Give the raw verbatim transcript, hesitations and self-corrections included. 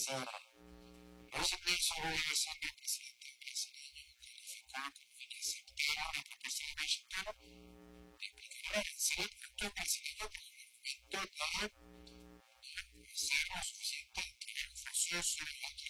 futuro. No se piensa hoy decir que el presidente brasileño calificó como inaceptable la propuesta de Washington, explicará en serio el punto brasileño por el argumento de no ser lo suficiente forzoso en la